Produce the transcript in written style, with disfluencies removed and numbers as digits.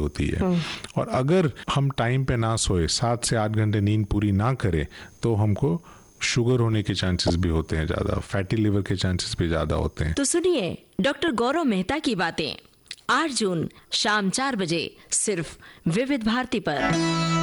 होती है। और अगर हम टाइम पे ना सोए, 7 से 8 घंटे नींद पूरी ना करें, तो हमको शुगर होने के चांसेस भी होते हैं ज़्यादा, फैटी लिवर के चांसेस भी ज़्यादा होते हैं। तो सुनिए डॉक्टर गौरव मेहता की बातें 8 जून शाम 4 बजे सिर्फ विविध भारती पर।